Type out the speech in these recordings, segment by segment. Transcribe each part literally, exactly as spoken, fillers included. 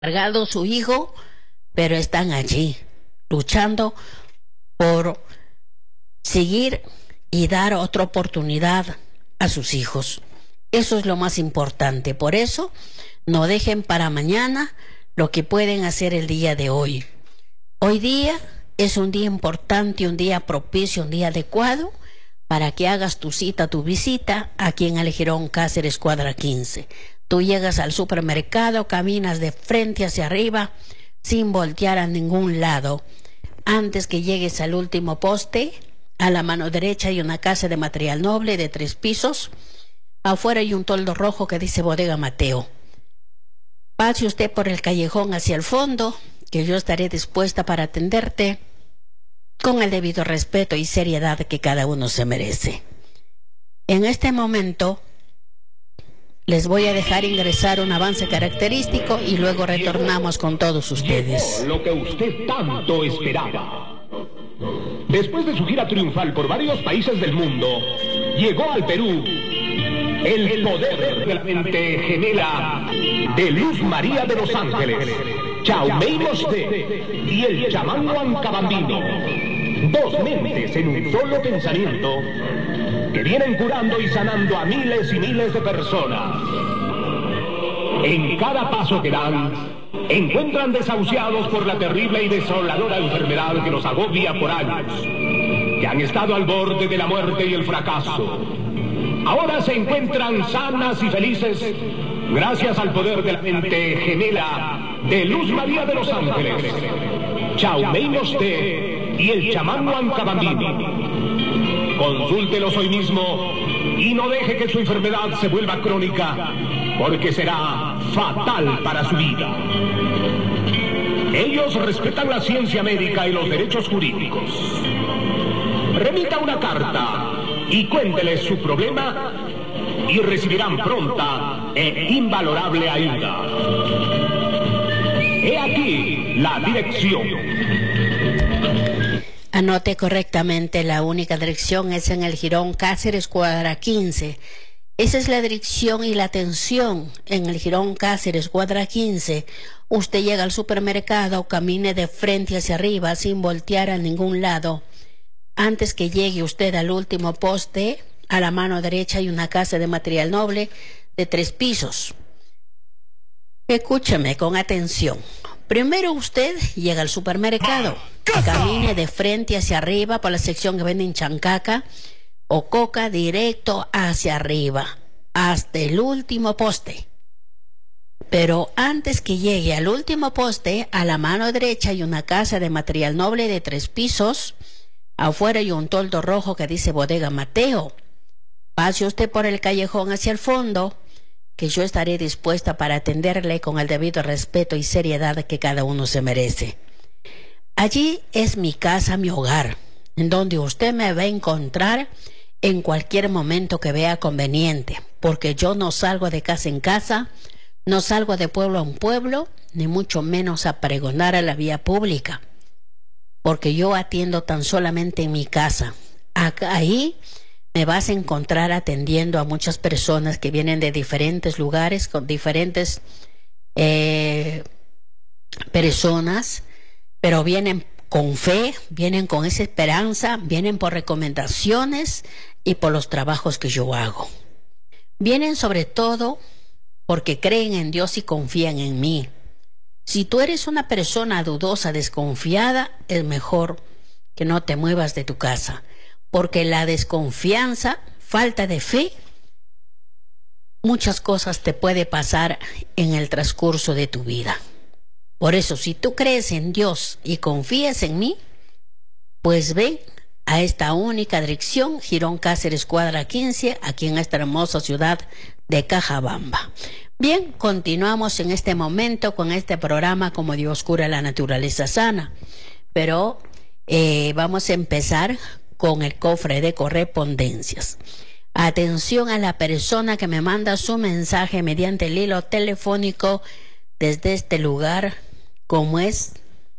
cargado su hijo, pero están allí luchando por seguir y dar otra oportunidad a sus hijos. Eso es lo más importante. Por eso no dejen para mañana lo que pueden hacer el día de hoy. Hoy día es un día importante, un día propicio, un día adecuado para que hagas tu cita, tu visita aquí en el Jirón Cáceres Cuadra quince. Tú llegas al supermercado, caminas de frente hacia arriba sin voltear a ningún lado. Antes que llegues al último poste, a la mano derecha hay una casa de material noble de tres pisos. Afuera hay un toldo rojo que dice Bodega Mateo. Pase usted por el callejón hacia el fondo, que yo estaré dispuesta para atenderte con el debido respeto y seriedad que cada uno se merece. En este momento les voy a dejar ingresar un avance característico y luego retornamos con todos ustedes. Llegó lo que usted tanto esperaba. Después de su gira triunfal por varios países del mundo, llegó al Perú el poder de la mente gemela de Luz María de Los Ángeles, Chaume Mosté y el chamán Huancabambino. Dos mentes en un solo pensamiento que vienen curando y sanando a miles y miles de personas. En cada paso que dan, encuentran desahuciados por la terrible y desoladora enfermedad que los agobia por años, que han estado al borde de la muerte y el fracaso. Ahora se encuentran sanas y felices gracias al poder de la mente gemela de Luz María de Los Ángeles, Chaume Mosté y el chamán Huancabambino. Consúltelos hoy mismo y no deje que su enfermedad se vuelva crónica, porque será fatal para su vida. Ellos respetan la ciencia médica y los derechos jurídicos. Remita una carta y cuénteles su problema y recibirán pronta e invalorable ayuda. He aquí la dirección. Anote correctamente, la única dirección es en el Jirón Cáceres Cuadra quince. Esa es la dirección y la atención en el Jirón Cáceres Cuadra quince. Usted llega al supermercado, camine de frente hacia arriba sin voltear a ningún lado. Antes que llegue usted al último poste, a la mano derecha hay una casa de material noble de tres pisos. Escúcheme con atención. Primero usted llega al supermercado, camine de frente hacia arriba por la sección que venden chancaca o coca, directo hacia arriba, hasta el último poste. Pero antes que llegue al último poste, a la mano derecha hay una casa de material noble de tres pisos. Afuera hay un toldo rojo que dice Bodega Mateo. Pase usted por el callejón hacia el fondo, que yo estaré dispuesta para atenderle con el debido respeto y seriedad que cada uno se merece. Allí es mi casa, mi hogar, en donde usted me va a encontrar en cualquier momento que vea conveniente, porque yo no salgo de casa en casa, no salgo de pueblo a un pueblo, ni mucho menos a pregonar a la vía pública, porque yo atiendo tan solamente en mi casa. Ahí me vas a encontrar atendiendo a muchas personas que vienen de diferentes lugares, con diferentes eh, personas, pero vienen con fe, vienen con esa esperanza, vienen por recomendaciones y por los trabajos que yo hago. Vienen sobre todo porque creen en Dios y confían en mí. Si tú eres una persona dudosa, desconfiada, es mejor que no te muevas de tu casa, porque la desconfianza, falta de fe, muchas cosas te puede pasar en el transcurso de tu vida. Por eso, si tú crees en Dios y confías en mí, pues ven a esta única dirección, Jirón Cáceres Cuadra quince, aquí en esta hermosa ciudad de Cajabamba. Bien, continuamos en este momento con este programa Como Dios cura la naturaleza sana, pero eh, vamos a empezar con el cofre de correspondencias. Atención a la persona que me manda su mensaje mediante el hilo telefónico desde este lugar, como es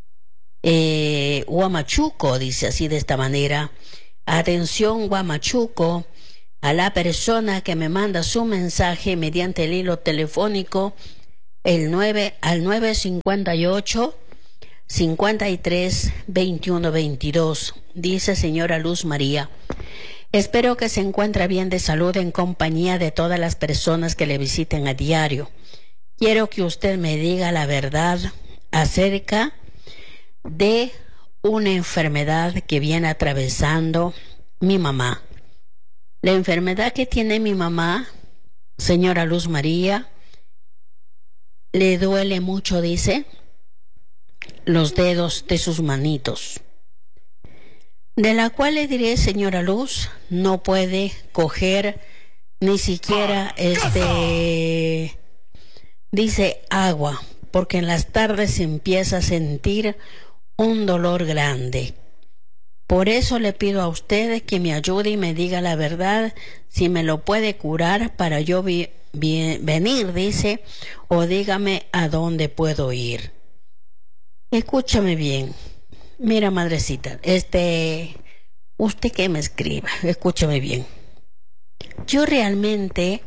eh, Huamachuco, dice así de esta manera. Atención, Huamachuco, a la persona que me manda su mensaje mediante el hilo telefónico el nueve al nueve cincuenta y ocho, cincuenta y tres, veintiuno, veintidós. Dice: señora Luz María, espero que se encuentre bien de salud en compañía de todas las personas que le visiten a diario. Quiero que usted me diga la verdad acerca de una enfermedad que viene atravesando mi mamá. La enfermedad que tiene mi mamá, señora Luz María, le duele mucho, dice, los dedos de sus manitos, de la cual le diré, señora Luz, no puede coger ni siquiera este, dice, agua, porque en las tardes empieza a sentir un dolor grande. Por eso le pido a usted que me ayude y me diga la verdad, si me lo puede curar para yo vi, vi, venir, dice, o dígame a dónde puedo ir. Escúchame bien. Mira, madrecita, este, usted que me escriba, escúchame bien. Yo realmente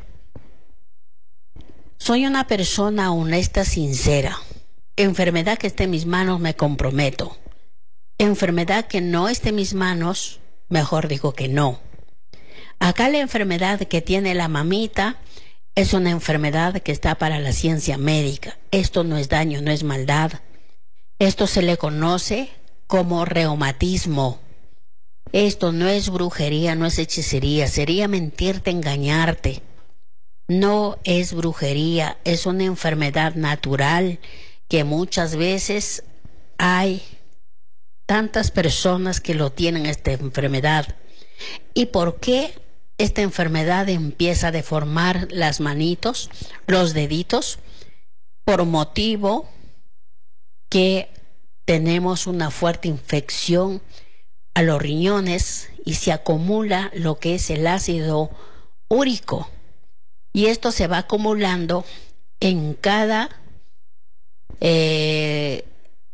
soy una persona honesta, sincera. Enfermedad que esté en mis manos, me comprometo. Enfermedad que no esté en mis manos, mejor digo que no. Acá la enfermedad que tiene la mamita es una enfermedad que está para la ciencia médica. Esto no es daño, no es maldad. Esto se le conoce como reumatismo. Esto no es brujería, no es hechicería. Sería mentirte, engañarte. No es brujería, es una enfermedad natural que muchas veces hay tantas personas que lo tienen, esta enfermedad. ¿Y por qué esta enfermedad empieza a deformar las manitos, los deditos? Por motivo que tenemos una fuerte infección a los riñones y se acumula lo que es el ácido úrico. Y esto se va acumulando en cada eh,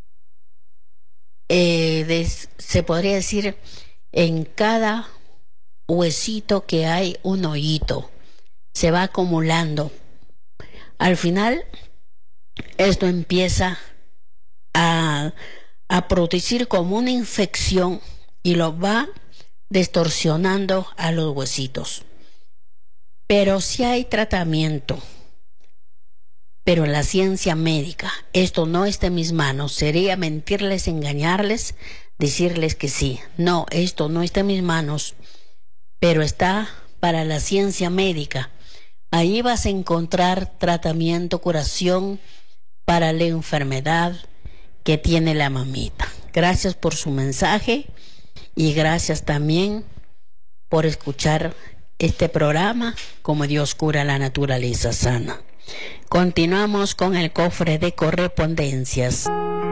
Eh, de, se podría decir, en cada huesito que hay un hoyito, se va acumulando. Al final, esto empieza a, a producir como una infección y lo va distorsionando a los huesitos. Pero si hay tratamiento. Pero en la ciencia médica, esto no está en mis manos. Sería mentirles, engañarles, decirles que sí. No, esto no está en mis manos, pero está para la ciencia médica. Ahí vas a encontrar tratamiento, curación para la enfermedad que tiene la mamita. Gracias por su mensaje y gracias también por escuchar este programa, Como Dios Cura la Naturaleza Sana. Continuamos con el cofre de correspondencias.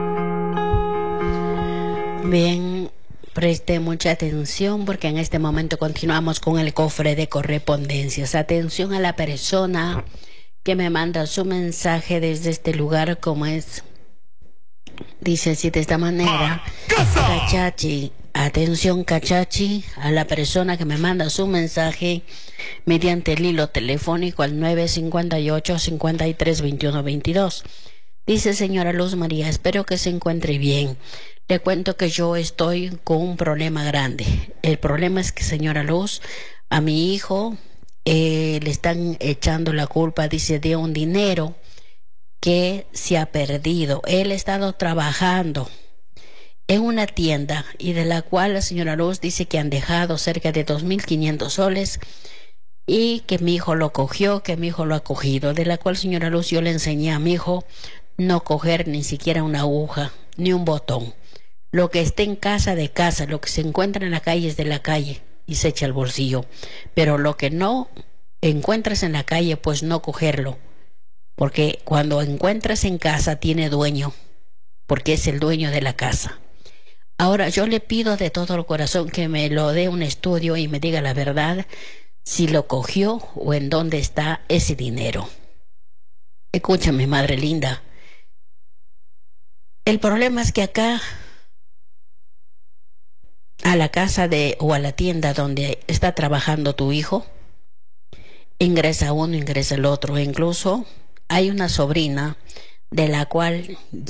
Bien, preste mucha atención porque en este momento continuamos con el cofre de correspondencias. Atención a la persona que me manda su mensaje desde este lugar, como es, dice así de esta manera: Cachachi. Atención, Cachachi, a la persona que me manda su mensaje mediante el hilo telefónico al nueve cincuenta y ocho, cincuenta y tres, veintiuno, veintidós. Dice: señora Luz María, espero que se encuentre bien. Le cuento que yo estoy con un problema grande. El problema es que, señora Luz, a mi hijo eh, le están echando la culpa, dice, de un dinero que se ha perdido. Él ha estado trabajando en una tienda y de la cual la señora Luz dice que han dejado cerca de dos mil quinientos soles y que mi hijo lo cogió, que mi hijo lo ha cogido, de la cual, señora Luz, yo le enseñé a mi hijo no coger ni siquiera una aguja ni un botón. Lo que esté en casa, de casa, lo que se encuentra en la calle es de la calle y se echa al bolsillo, pero lo que no encuentras en la calle, pues no cogerlo, porque cuando encuentras en casa tiene dueño, porque es el dueño de la casa. Ahora yo le pido de todo el corazón que me lo dé un estudio y me diga la verdad, si lo cogió o en dónde está ese dinero. Escúchame, madre linda. El problema es que acá, a la casa de o a la tienda donde está trabajando tu hijo, ingresa uno, ingresa el otro, e incluso hay una sobrina de la cual